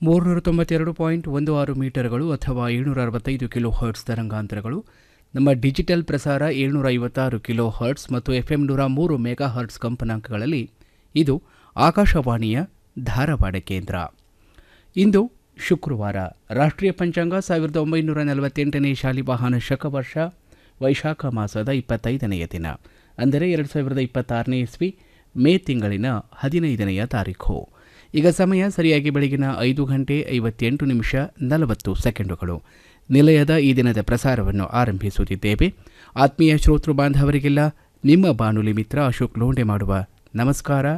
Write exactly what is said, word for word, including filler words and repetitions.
ಮೂರುನೂರ ತೊಂಬತ್ತೆರಡು ಪಾಯಿಂಟ್ ಒಂದು ಆರು ಮೀಟರ್ಗಳು ಅಥವಾ ಏಳ್ನೂರ ಅರವತ್ತೈದು ಕಿಲೋ ಹರ್ಟ್ಸ್ ತರಂಗಾಂತರಗಳು. ನಮ್ಮ ಡಿಜಿಟಲ್ ಪ್ರಸಾರ ಏಳ್ನೂರ ಐವತ್ತಾರು ಕಿಲೋ ಹರ್ಟ್ಸ್ ಮತ್ತು ಎಫ್ಎಂ ನೂರ ಮೂರು ಮೆಗಾ ಹರ್ಟ್ಸ್ ಕಂಪನಾಂಕಗಳಲ್ಲಿ. ಇದು ಆಕಾಶವಾಣಿಯ ಧಾರವಾಡ ಕೇಂದ್ರ. ಇಂದು ಶುಕ್ರವಾರ. ರಾಷ್ಟ್ರೀಯ ಪಂಚಾಂಗ ಸಾವಿರದ ಒಂಬೈನೂರ ನಲವತ್ತೆಂಟನೇ ಶಾಲಿವಾಹನ ಶಕವರ್ಷ ವೈಶಾಖ ಮಾಸದ ಇಪ್ಪತ್ತೈದನೆಯ ದಿನ, ಅಂದರೆ ಎರಡು ಸಾವಿರದ ಇಪ್ಪತ್ತಾರನೇ ಇಸ್ವಿ ಮೇ ತಿಂಗಳಿನ ಹದಿನೈದನೆಯ ತಾರೀಖು. ಈಗ ಸಮಯ ಸರಿಯಾಗಿ ಬೆಳಗಿನ ಐದು ಗಂಟೆ ಐವತ್ತೆಂಟು ನಿಮಿಷ ನಲವತ್ತು ಸೆಕೆಂಡುಗಳು. ನಿಲಯದ ಈ ದಿನದ ಪ್ರಸಾರವನ್ನು ಆರಂಭಿಸುತ್ತಿದ್ದೇವೆ. ಆತ್ಮೀಯ ಶ್ರೋತೃ ಬಾಂಧವರಿಗೆಲ್ಲ ನಿಮ್ಮ ಬಾನುಲಿ ಮಿತ್ರ ಅಶೋಕ್ ಲೋಂಡೆ ಮಾಡುವ ನಮಸ್ಕಾರ.